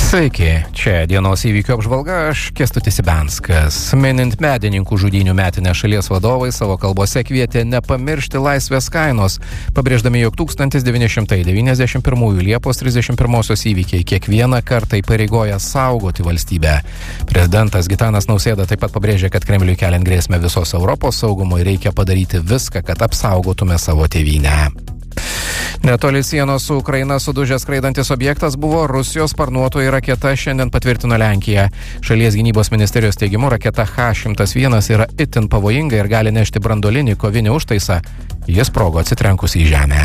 Sveiki, čia dienos įvykių apžvalga, aš Kęstutis Ibenskas. Minint medininkų žudynių metinę, šalies vadovai savo kalbose kvietė nepamiršti laisvės kainos, pabrėždami, jog 1991 Liepos 31 įvykiai kiekvieną kartą įpareigoja saugoti valstybę. Prezidentas Gitanas Nausėda taip pat pabrėžė, kad Kremliui keliant grėsmę visos Europos saugumui reikia padaryti viską, kad apsaugotume savo tėvynę. Netoli sienos su Ukraina sudužęs skraidantis objektas buvo Rusijos sparnuotoji raketa, šiandien patvirtino Lenkija. Šalies gynybos ministerijos teigimu raketa H-101 yra itin pavojinga ir gali nešti branduolinį kovinį užtaisą. Jis sprogo atsitrenkus į žemę.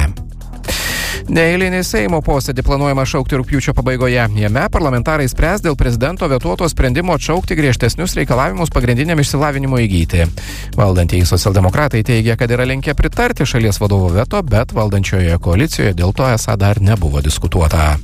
Neeilinį Seimo posėdį planuojama šaukti rugpjūčio pabaigoje. Jame parlamentarai spręs dėl prezidento vetuoto sprendimo atšaukti griežtesnius reikalavimus pagrindiniam išsilavinimo įgyti. Valdantieji socialdemokratai teigia, kad yra linkę pritarti šalies vadovo veto, bet valdančioje koalicijoje dėl to esą dar nebuvo diskutuota.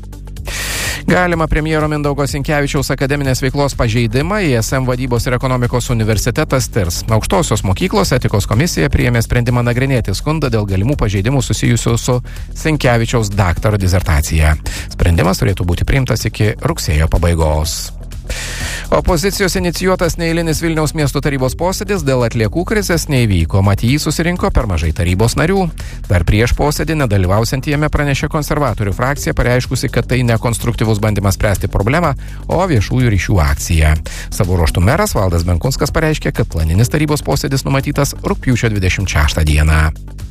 Galima premjero Mindaugo Sinkevičiaus akademinės veiklos pažeidimą ISM vadybos ir ekonomikos universitetas tirs. Aukštosios mokyklos etikos komisija priėmė sprendimą nagrinėti skundą dėl galimų pažeidimų susijusių su Sinkevičiaus daktaro disertacija. Sprendimas turėtų būti priimtas iki rugsėjo pabaigos. Opozicijos inicijuotas neeilinis Vilniaus miesto tarybos posėdis dėl atliekų krizės neįvyko, mat jį susirinko per mažai tarybos narių. Dar prieš posėdį nedalyvausiant jame pranešė konservatorių frakcija, pareiškusi, kad tai nekonstruktyvus bandymas spręsti problemą, o viešųjų ryšių akcija. Savo ruožtu meras Valdas Benkunskas pareiškė, kad planinis tarybos posėdis numatytas rugpjūčio 26 dieną.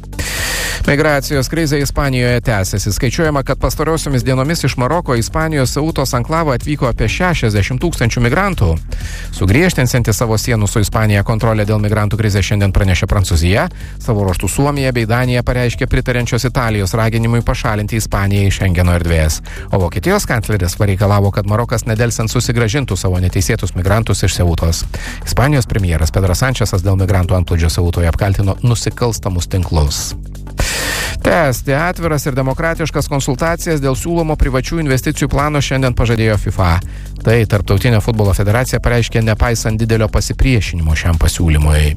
Migracijos krizė Ispanijoje tęsiasi. Skaičiuojama, kad pastarosiomis dienomis iš Maroko į Ispanijos Ceutos anklavą atvyko apie 60 000 migrantų. Sugriežtinsianti savo sienų su Ispanija kontrolę dėl migrantų krizės šiandien pranešė Prancūzija. Savo ruožtų Suomija bei Danija pareiškė pritariančios Italijos raginimui pašalinti Ispaniją iš Šengeno erdvės. O Vokietijos kancleris pareikalavo, kad Marokas nedelsiant susigrąžintų savo neteisėtus migrantus iš Ceutos. Ispanijos premjeras Pedras Sančesas dėl migrantų antplūdžio Ceutoje apkaltino nusikalstamus tinklus. Tęsti atviras ir demokratiškas konsultacijas dėl siūlomo privačių investicijų plano šiandien pažadėjo FIFA. Tai Tarptautinė futbolo federacija pareiškė nepaisant didelio pasipriešinimo šiam pasiūlymui.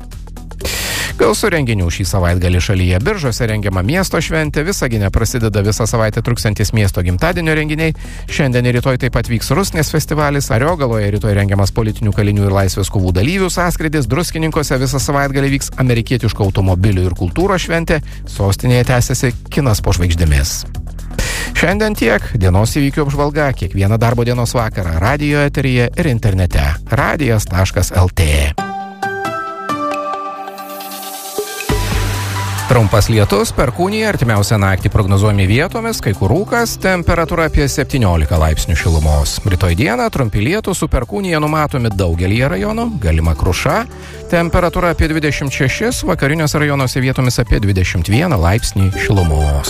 Gausu renginių šį savaitgalį šalyje. Biržuose rengiama miesto šventė, Visagine prasideda visą savaitę truksiantis miesto gimtadienio renginiai. Šiandien ir rytoj taip pat vyks Rusnės festivalis, Ariogaloje rytoj rengiamas politinių kalinių ir laisvės kovų dalyvių sąskrydis, Druskininkuose visą savaitgalį vyks amerikietiško automobilių ir kultūros šventė, sostinėje tęsiasi kinas po žvaigždėmis. Šiandien tiek. Dienos įvykių apžvalga kiekvieną darbo dienos vakarą radijo eteryje ir internete radijas.lt. Trumpas lietus, perkūnija, artimiausią naktį prognozuojami vietomis, kai kur rūkas, temperatūra apie 17 laipsnių šilumos. Rytoj dieną trumpi lietūs su perkūnija numatomi daugelyje rajonų, galima kruša, temperatūra apie 26, vakariniuose rajonuose vietomis apie 21 laipsnį šilumos.